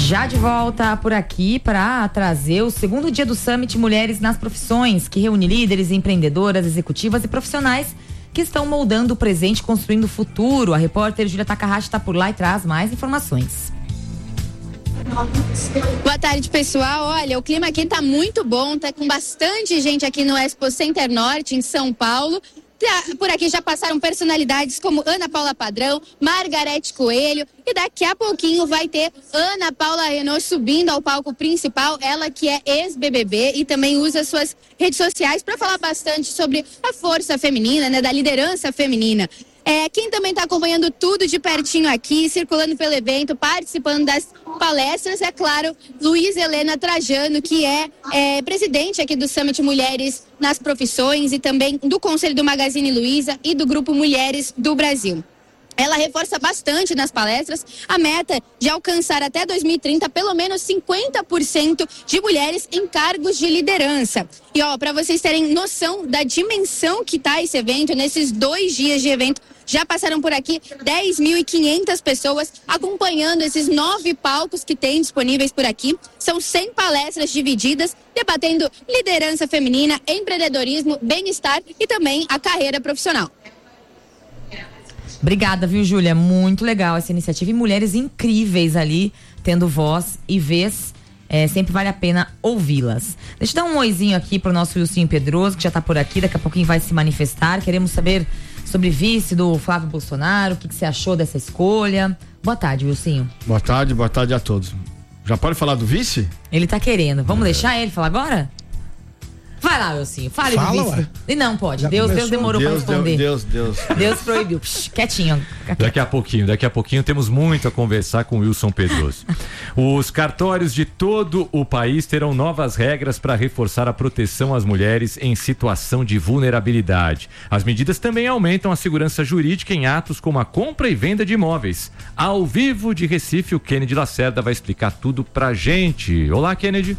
Já de volta por aqui para trazer o segundo dia do Summit Mulheres nas Profissões, que reúne líderes, empreendedoras, executivas e profissionais que estão moldando o presente e construindo o futuro. A repórter Júlia Takahashi está por lá e traz mais informações. Boa tarde, pessoal. Olha, o clima aqui tá muito bom, tá com bastante gente aqui no Expo Center Norte, em São Paulo. Por aqui já passaram personalidades como Ana Paula Padrão, Margarete Coelho, e daqui a pouquinho vai ter Ana Paula Renault subindo ao palco principal, ela que é ex-BBB e também usa suas redes sociais para falar bastante sobre a força feminina, né, da liderança feminina. Quem também está acompanhando tudo de pertinho aqui, circulando pelo evento, participando das palestras, é claro, Luiz Helena Trajano, que é presidente aqui do Summit Mulheres nas Profissões e também do Conselho do Magazine Luiza e do Grupo Mulheres do Brasil. Ela reforça bastante nas palestras a meta de alcançar até 2030 pelo menos 50% de mulheres em cargos de liderança. E para vocês terem noção da dimensão que está esse evento, nesses 2 dias de evento, já passaram por aqui 10.500 pessoas acompanhando esses 9 palcos que tem disponíveis por aqui. São 100 palestras divididas, debatendo liderança feminina, empreendedorismo, bem-estar e também a carreira profissional. Obrigada, viu, Júlia? Muito legal essa iniciativa e mulheres incríveis ali, tendo voz e vez. Sempre vale a pena ouvi-las. Deixa eu dar um oizinho aqui pro nosso Wilson Pedroso, que já tá por aqui, daqui a pouquinho vai se manifestar. Queremos saber sobre vice do Flávio Bolsonaro, o que você achou dessa escolha. Boa tarde, Wilson. Boa tarde a todos. Já pode falar do vice? Ele tá querendo. Vamos deixar ele falar agora? Vai lá, Wilson, fale do vice. E não pode, Deus demorou para responder. Deus proibiu. Quietinho. Daqui a pouquinho temos muito a conversar com o Wilson Pedroso. Os cartórios de todo o país terão novas regras para reforçar a proteção às mulheres em situação de vulnerabilidade. As medidas também aumentam a segurança jurídica em atos como a compra e venda de imóveis. Ao vivo de Recife, o Kennedy Lacerda vai explicar tudo pra gente. Olá, Kennedy.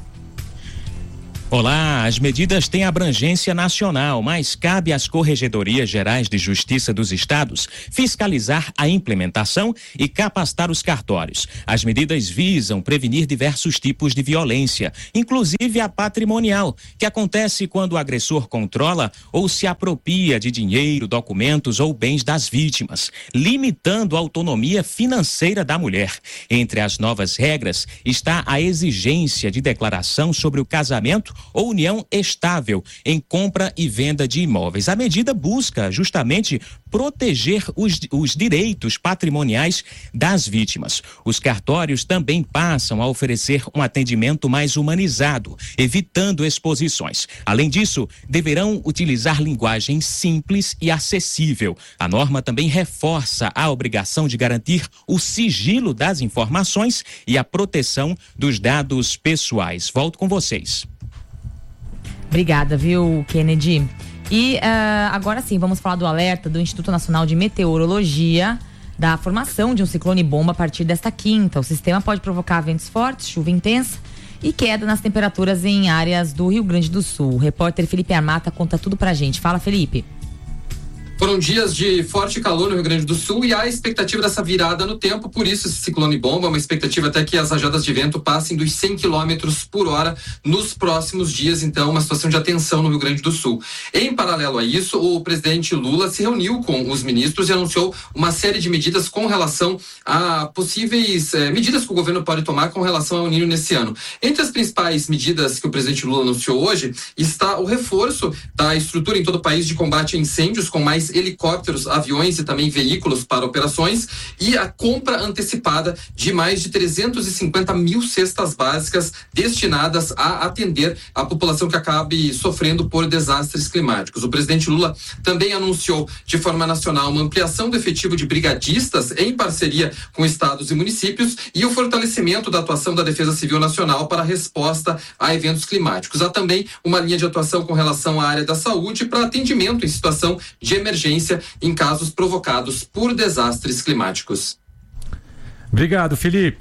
Olá, as medidas têm abrangência nacional, mas cabe às Corregedorias Gerais de Justiça dos Estados fiscalizar a implementação e capacitar os cartórios. As medidas visam prevenir diversos tipos de violência, inclusive a patrimonial, que acontece quando o agressor controla ou se apropria de dinheiro, documentos ou bens das vítimas, limitando a autonomia financeira da mulher. Entre as novas regras está a exigência de declaração sobre o casamento ou união estável em compra e venda de imóveis. A medida busca justamente proteger os direitos patrimoniais das vítimas. Os cartórios também passam a oferecer um atendimento mais humanizado, evitando exposições. Além disso, deverão utilizar linguagem simples e acessível. A norma também reforça a obrigação de garantir o sigilo das informações e a proteção dos dados pessoais. Volto com vocês. Obrigada, viu, Kennedy? E agora sim, vamos falar do alerta do Instituto Nacional de Meteorologia da formação de um ciclone bomba a partir desta quinta. O sistema pode provocar ventos fortes, chuva intensa e queda nas temperaturas em áreas do Rio Grande do Sul. O repórter Felipe Armata conta tudo pra gente. Fala, Felipe. Foram dias de forte calor no Rio Grande do Sul e há expectativa dessa virada no tempo, por isso esse ciclone bomba, uma expectativa até que as rajadas de vento passem dos 100 km por hora nos próximos dias, então uma situação de atenção no Rio Grande do Sul. Em paralelo a isso, o presidente Lula se reuniu com os ministros e anunciou uma série de medidas com relação a possíveis medidas que o governo pode tomar com relação ao El Niño nesse ano. Entre as principais medidas que o presidente Lula anunciou hoje está o reforço da estrutura em todo o país de combate a incêndios, com mais helicópteros, aviões e também veículos para operações, e a compra antecipada de mais de 350 mil cestas básicas destinadas a atender a população que acabe sofrendo por desastres climáticos. O presidente Lula também anunciou de forma nacional uma ampliação do efetivo de brigadistas em parceria com estados e municípios e o fortalecimento da atuação da Defesa Civil Nacional para a resposta a eventos climáticos. Há também uma linha de atuação com relação à área da saúde para atendimento em situação de emergência em casos provocados por desastres climáticos. Obrigado, Felipe.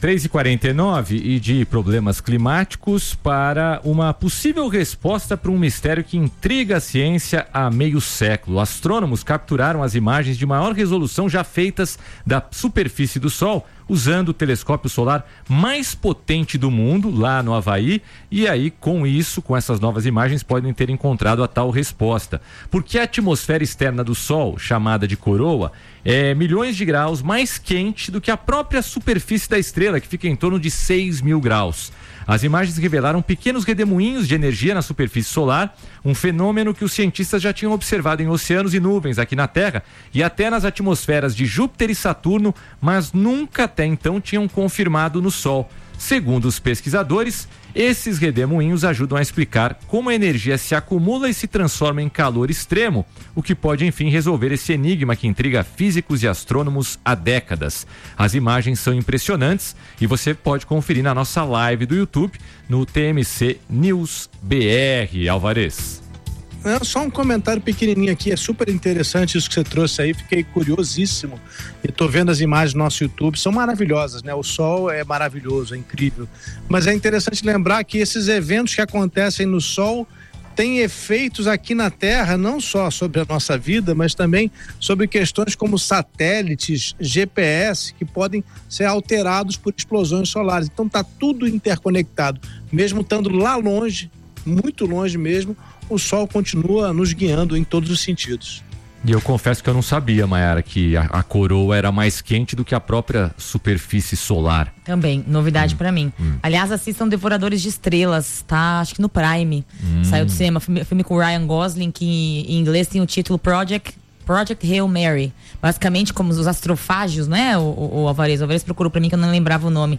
3h49 e de problemas climáticos para uma possível resposta para um mistério que intriga a ciência há meio século. Astrônomos capturaram as imagens de maior resolução já feitas da superfície do Sol, usando o telescópio solar mais potente do mundo, lá no Havaí, e aí com essas novas imagens, podem ter encontrado a tal resposta. Porque a atmosfera externa do Sol, chamada de coroa, é milhões de graus mais quente do que a própria superfície da estrela, que fica em torno de 6.000 graus. As imagens revelaram pequenos redemoinhos de energia na superfície solar, um fenômeno que os cientistas já tinham observado em oceanos e nuvens aqui na Terra e até nas atmosferas de Júpiter e Saturno, mas nunca até então tinham confirmado no Sol. Segundo os pesquisadores, esses redemoinhos ajudam a explicar como a energia se acumula e se transforma em calor extremo, o que pode, enfim, resolver esse enigma que intriga físicos e astrônomos há décadas. As imagens são impressionantes e você pode conferir na nossa live do YouTube, no TMC News BR. Alvarez. Só um comentário pequenininho aqui, é super interessante isso que você trouxe aí, fiquei curiosíssimo e tô vendo as imagens no nosso YouTube, são maravilhosas, né? O Sol é maravilhoso, é incrível, mas é interessante lembrar que esses eventos que acontecem no Sol têm efeitos aqui na Terra, não só sobre a nossa vida, mas também sobre questões como satélites, GPS, que podem ser alterados por explosões solares. Então tá tudo interconectado, mesmo estando lá longe, muito longe mesmo, o Sol continua nos guiando em todos os sentidos. E eu confesso que eu não sabia, Mayara, que a coroa era mais quente do que a própria superfície solar. Também, novidade pra mim. Aliás, assistam Devoradores de Estrelas, tá? Acho que no Prime. Saiu do cinema, filme com o Ryan Gosling, que em inglês tem o título Project Hail Mary. Basicamente, como os astrofágios, né? O Alvarez procurou pra mim que eu não lembrava o nome.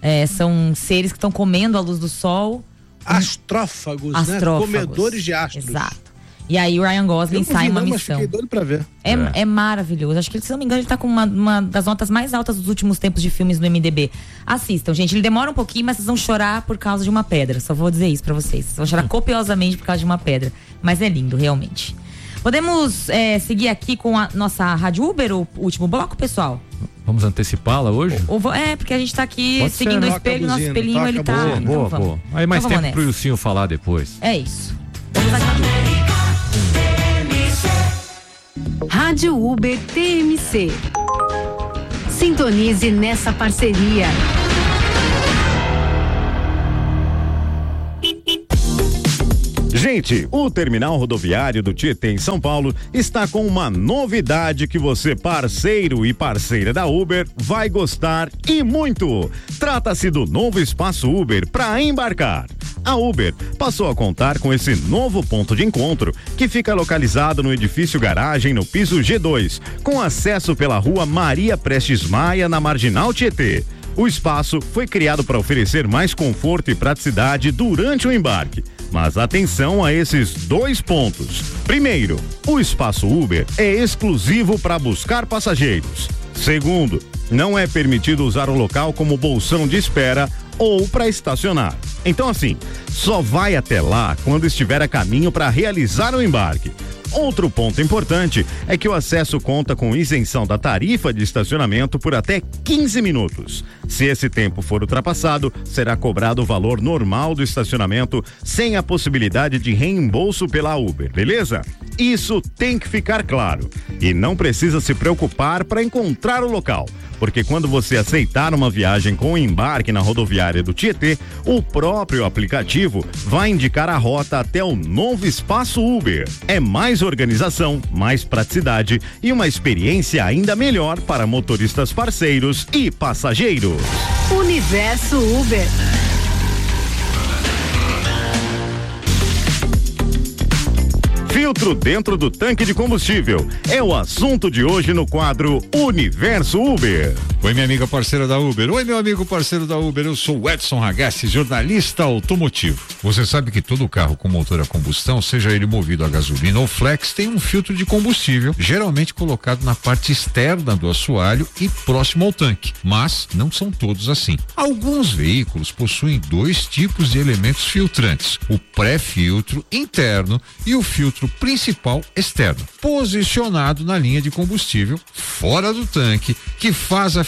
São seres que estão comendo a luz do Sol. Astrófagos, né? Comedores de astros. Exato. E aí o Ryan Gosling sai em uma missão. Fiquei doido pra ver. É maravilhoso. Acho que, se não me engano, ele tá com uma das notas mais altas dos últimos tempos de filmes no MDB. Assistam, gente. Ele demora um pouquinho, mas vocês vão chorar por causa de uma pedra. Só vou dizer isso pra vocês. Vocês vão chorar copiosamente por causa de uma pedra. Mas é lindo, realmente. Podemos seguir aqui com a nossa Rádio Uber, o último bloco, pessoal? Vamos antecipá-la hoje? Porque a gente tá aqui seguindo o espelho, nosso espelhinho ele tá. Boa. Aí mais tempo pro Ilcinho falar depois. É isso. Vamos lá. Rádio Uber TMC. Sintonize nessa parceria. Gente, o terminal rodoviário do Tietê em São Paulo está com uma novidade que você, parceiro e parceira da Uber, vai gostar e muito. Trata-se do novo espaço Uber para embarcar. A Uber passou a contar com esse novo ponto de encontro, que fica localizado no edifício garagem no piso G2, com acesso pela rua Maria Prestes Maia, na Marginal Tietê. O espaço foi criado para oferecer mais conforto e praticidade durante o embarque. Mas atenção a esses 2 pontos. Primeiro, o espaço Uber é exclusivo para buscar passageiros. Segundo, não é permitido usar o local como bolsão de espera ou para estacionar. Então, assim, só vai até lá quando estiver a caminho para realizar o embarque. Outro ponto importante é que o acesso conta com isenção da tarifa de estacionamento por até 15 minutos. Se esse tempo for ultrapassado, será cobrado o valor normal do estacionamento, sem a possibilidade de reembolso pela Uber, beleza? Isso tem que ficar claro. E não precisa se preocupar para encontrar o local, porque quando você aceitar uma viagem com embarque na rodoviária do Tietê, o próprio aplicativo vai indicar a rota até o novo espaço Uber. É mais organização, mais praticidade e uma experiência ainda melhor para motoristas parceiros e passageiros. Universo Uber. Filtro dentro do tanque de combustível é o assunto de hoje no quadro Universo Uber. Oi, minha amiga parceira da Uber. Oi, meu amigo parceiro da Uber. Eu sou o Edson Ragazzi, jornalista automotivo. Você sabe que todo carro com motor a combustão, seja ele movido a gasolina ou flex, tem um filtro de combustível, geralmente colocado na parte externa do assoalho e próximo ao tanque. Mas não são todos assim. Alguns veículos possuem 2 tipos de elementos filtrantes: o pré-filtro interno e o filtro principal externo, posicionado na linha de combustível fora do tanque, que faz a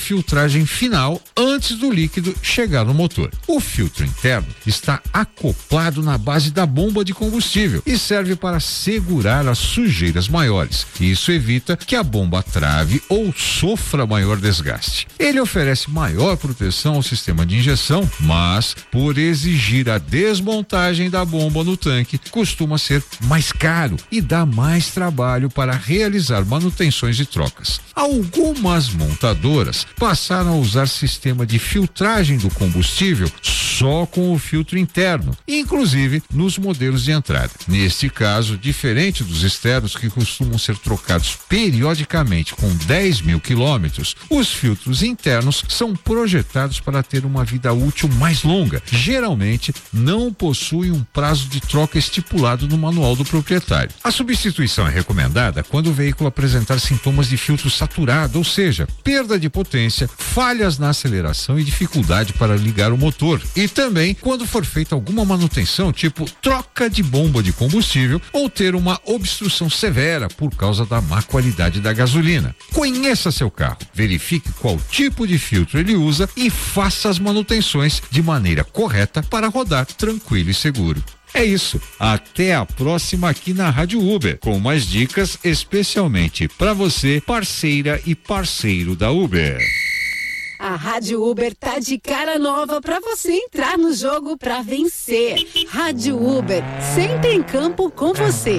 filtragem final antes do líquido chegar no motor. O filtro interno está acoplado na base da bomba de combustível e serve para segurar as sujeiras maiores. Isso evita que a bomba trave ou sofra maior desgaste. Ele oferece maior proteção ao sistema de injeção, mas por exigir a desmontagem da bomba no tanque, costuma ser mais caro e dá mais trabalho para realizar manutenções e trocas. Algumas montadoras passaram a usar sistema de filtragem do combustível só com o filtro interno, inclusive nos modelos de entrada. Neste caso, diferente dos externos que costumam ser trocados periodicamente com 10 mil quilômetros, os filtros internos são projetados para ter uma vida útil mais longa. Geralmente, não possuem um prazo de troca estipulado no manual do proprietário. A substituição é recomendada quando o veículo apresentar sintomas de filtro saturado, ou seja, perda de potência, falhas na aceleração e dificuldade para ligar o motor. E também quando for feita alguma manutenção, tipo troca de bomba de combustível ou ter uma obstrução severa por causa da má qualidade da gasolina. Conheça seu carro, verifique qual tipo de filtro ele usa e faça as manutenções de maneira correta para rodar tranquilo e seguro. É isso. Até a próxima aqui na Rádio Uber, com mais dicas especialmente para você, parceira e parceiro da Uber. A Rádio Uber tá de cara nova para você entrar no jogo para vencer. Rádio Uber, sempre em campo com você.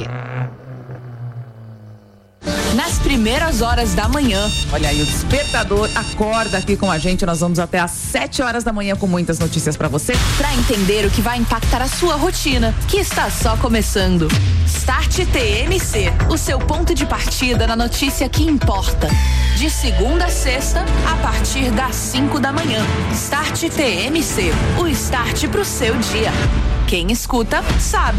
Nas primeiras horas da manhã. Olha aí, o Despertador acorda aqui com a gente. Nós vamos até às 7 horas da manhã com muitas notícias pra você. Pra entender o que vai impactar a sua rotina, que está só começando. Start TMC, o seu ponto de partida na notícia que importa. De segunda a sexta, a partir das 5 da manhã. Start TMC, o start pro seu dia. Quem escuta, sabe.